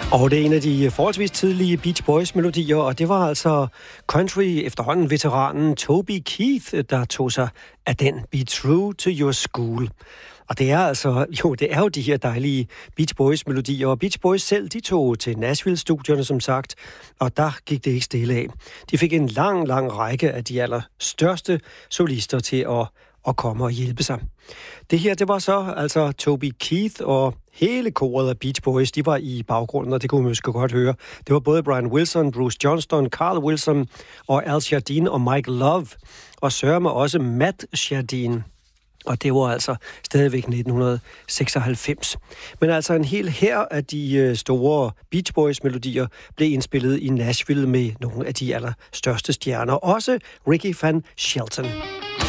Og det er en af de forholdsvis tidlige Beach Boys-melodier, og det var altså country efterhånden veteranen Toby Keith, der tog sig af den Be True to Your School. Og det er altså, det er jo de her dejlige Beach Boys-melodier, og Beach Boys selv, de tog til Nashville-studierne, som sagt, og der gik det ikke stille af. De fik en lang række af de allerstørste solister til at komme og hjælpe sig. Det her, det var så altså Toby Keith, og hele koret af Beach Boys, de var i baggrunden, og det kunne man måske godt høre. Det var både Brian Wilson, Bruce Johnston, Carl Wilson og Al Jardine og Mike Love, og sørme også Matt Jardine. Og det var altså stadigvæk 1996. Men altså en hel hær af de store Beach Boys-melodier blev indspillet i Nashville med nogle af de allerstørste stjerner. Også Ricky Van Shelton.